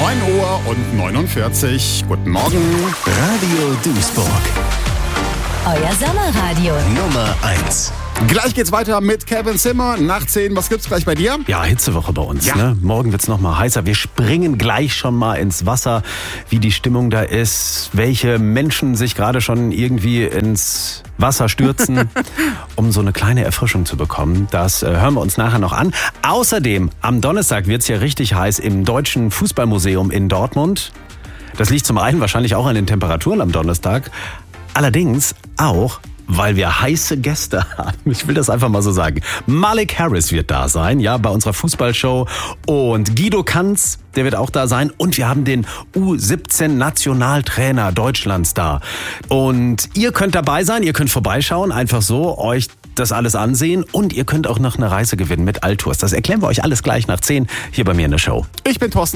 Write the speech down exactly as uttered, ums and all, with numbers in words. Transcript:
neun Uhr und neunundvierzig. Guten Morgen. Radio Duisburg. Euer Sommerradio. Nummer eins. Gleich geht's weiter mit Kevin Zimmer. Nach zehn, was gibt's gleich bei dir? Ja, Hitzewoche bei uns. Ja. Ne? Morgen wird's noch mal heißer. Wir springen gleich schon mal ins Wasser, wie die Stimmung da ist, welche Menschen sich gerade schon irgendwie ins Wasser stürzen, um so eine kleine Erfrischung zu bekommen. Das äh, hören wir uns nachher noch an. Außerdem, am Donnerstag wird's ja richtig heiß im Deutschen Fußballmuseum in Dortmund. Das liegt zum einen wahrscheinlich auch an den Temperaturen am Donnerstag. Allerdings auch, weil wir heiße Gäste haben. Ich will das einfach mal so sagen. Malik Harris wird da sein, ja, bei unserer Fußballshow. Und Guido Kanz, der wird auch da sein. Und wir haben den U siebzehn Nationaltrainer Deutschlands da. Und ihr könnt dabei sein, ihr könnt vorbeischauen, einfach so, euch das alles ansehen. Und ihr könnt auch noch eine Reise gewinnen mit Altours. Das erklären wir euch alles gleich nach zehn hier bei mir in der Show. Ich bin Thorsten.